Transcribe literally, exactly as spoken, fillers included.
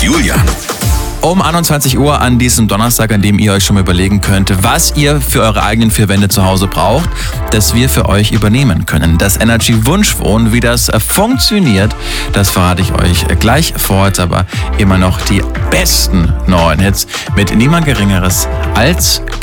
Julian. Um einundzwanzig Uhr an diesem Donnerstag, an dem ihr euch schon mal überlegen könnt, was ihr für eure eigenen vier Wände zu Hause braucht, das wir für euch übernehmen können. Das Energy Wunschwohnen, wie das funktioniert, das verrate ich euch gleich. Vor jetzt aber immer noch die besten neuen Hits mit niemand Geringeres als